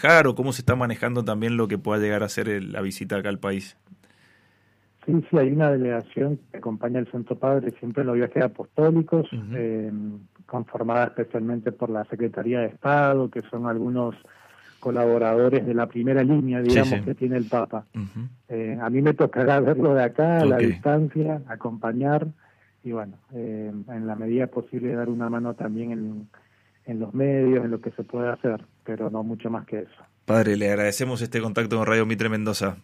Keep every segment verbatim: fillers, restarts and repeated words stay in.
viajar o cómo se está manejando también lo que pueda llegar a ser el, la visita acá al país. Sí, sí, hay una delegación que acompaña al Santo Padre siempre en los viajes apostólicos, uh-huh. eh, conformada especialmente por la Secretaría de Estado, que son algunos colaboradores de la primera línea, digamos, sí, sí. que tiene el Papa. Uh-huh. Eh, a mí me tocará verlo de acá, a okay. la distancia, acompañar, y bueno, eh, en la medida posible dar una mano también en, en los medios, en lo que se puede hacer, pero no mucho más que eso. Padre, le agradecemos este contacto con Radio Mitre Mendoza.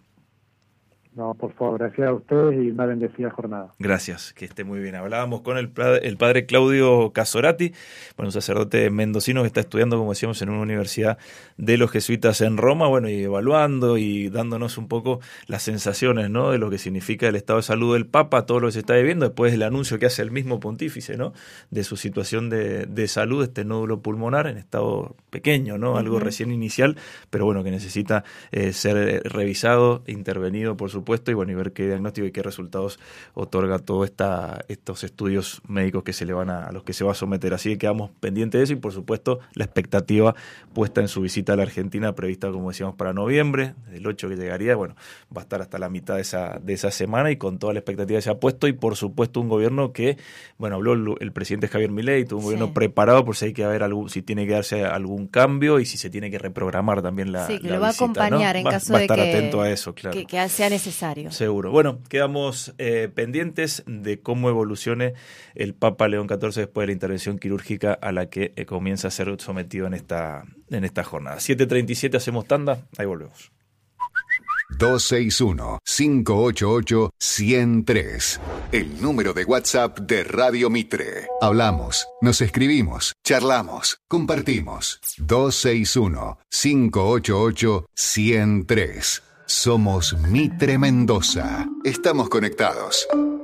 No, por favor, gracias a ustedes y una bendecida jornada. Gracias, que esté muy bien. Hablábamos con el, el padre Claudio Casorati, bueno, un sacerdote mendocino que está estudiando, como decíamos, en una universidad de los jesuitas en Roma, bueno, y evaluando y dándonos un poco las sensaciones, ¿no?, de lo que significa el estado de salud del Papa, todo lo que se está viviendo, después del anuncio que hace el mismo pontífice, ¿no?, de su situación de, de salud, este nódulo pulmonar en estado pequeño, ¿no?, algo uh-huh. recién inicial, pero bueno, que necesita eh, ser revisado, intervenido, por supuesto, y bueno, y ver qué diagnóstico y qué resultados otorga todos esta, estos estudios médicos que se le van a, a los que se va a someter. Así que quedamos pendientes de eso y por supuesto la expectativa puesta en su visita a la Argentina, prevista como decíamos para noviembre, el ocho que llegaría, bueno, va a estar hasta la mitad de esa, de esa semana y con toda la expectativa que se ha puesto y por supuesto un gobierno que, bueno, habló el, el presidente Javier Milei, tuvo un sí. gobierno preparado por si hay que haber algún, si tiene que darse algún cambio y si se tiene que reprogramar también la, sí, que la lo va visita, a acompañar, ¿no? en va, caso va a de estar que, atento a eso, claro. que, que sea necesario. Seguro. Bueno, quedamos eh, pendientes de cómo evolucione el Papa León catorce después de la intervención quirúrgica a la que eh, comienza a ser sometido en esta, en esta jornada. siete treinta y siete, hacemos tanda, ahí volvemos. dos seis uno, cinco ocho ocho, uno cero tres. El número de WhatsApp de Radio Mitre. Hablamos, nos escribimos, charlamos, compartimos. dos seis uno, cinco ocho ocho, uno cero tres. Somos Mitre Mendoza. Estamos conectados.